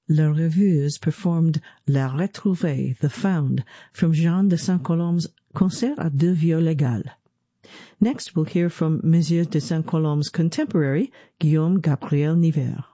La Revueuse performed La Retrouvée, The Found, from Jean de Saint-Colombe's Concert à deux vieux légales. Next, we'll hear from Monsieur de Saint-Colombe's contemporary, Guillaume Gabriel Niver.